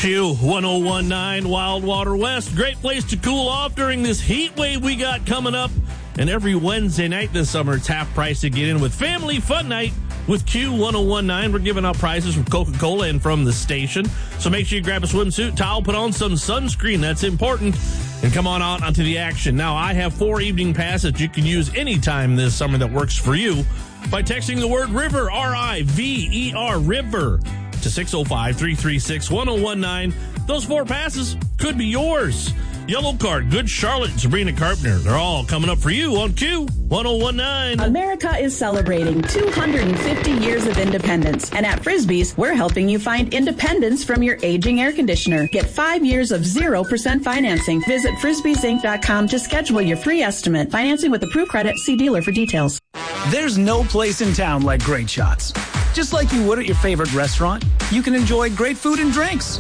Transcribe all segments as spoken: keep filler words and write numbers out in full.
Q one oh one nine Wild Water West. Great place to cool off during this heat wave we got coming up. And every Wednesday night this summer, it's half price to get in with Family Fun Night with Q one oh one nine. We're giving out prizes from Coca-Cola and from the station. So make sure you grab a swimsuit, towel, put on some sunscreen. That's important. And come on out onto the action. Now, I have four evening passes you can use anytime this summer that works for you by texting the word RIVER, R I V E R, RIVER, to six oh five, three three six, one oh one nine. Those four passes could be yours. Yellow Card, Good Charlotte, and Sabrina Carpenter. They're all coming up for you on Q one oh one nine. America is celebrating two hundred fifty years of independence. And at Frisbee's, we're helping you find independence from your aging air conditioner. Get five years of zero percent financing. Visit frisbees inc dot com to schedule your free estimate. Financing with approved credit. See dealer for details. There's no place in town like Great Shots. Just like you would at your favorite restaurant, you can enjoy great food and drinks.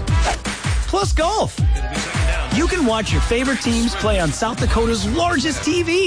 Plus golf. You can watch your favorite teams play on South Dakota's largest T V.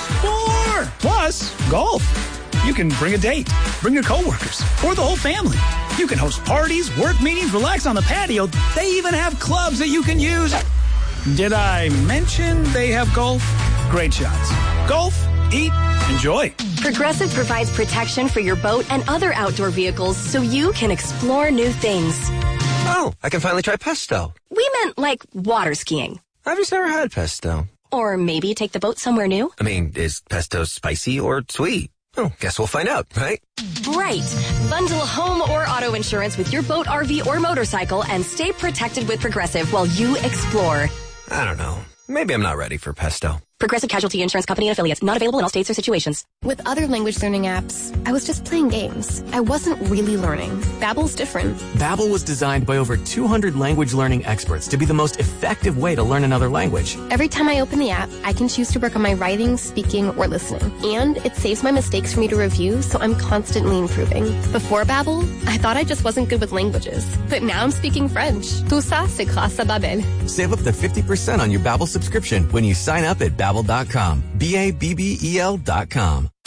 More! Plus, golf. You can bring a date, bring your coworkers, or the whole family. You can host parties, work meetings, relax on the patio. They even have clubs that you can use. Did I mention they have golf? Great Shots. Golf, eat, enjoy. Progressive provides protection for your boat and other outdoor vehicles so you can explore new things. Oh, I can finally try pesto. We meant like water skiing. I've just never had pesto. Or maybe take the boat somewhere new. I mean, is pesto spicy or sweet? Oh, guess we'll find out, right? Right. Bundle home or auto insurance with your boat, R V, or motorcycle and stay protected with Progressive while you explore. I don't know. Maybe I'm not ready for pesto. Progressive Casualty Insurance Company and affiliates. Not available in all states or situations. With other language learning apps, I was just playing games. I wasn't really learning. Babbel's different. Babbel was designed by over two hundred language learning experts to be the most effective way to learn another language. Every time I open the app, I can choose to work on my writing, speaking, or listening. And it saves my mistakes for me to review, so I'm constantly improving. Before Babbel, I thought I just wasn't good with languages. But now I'm speaking French. Tout ça, c'est grâce à Babbel. Save up to fifty percent on your Babbel subscription when you sign up at Babbel dot com. B A B B E L dot com.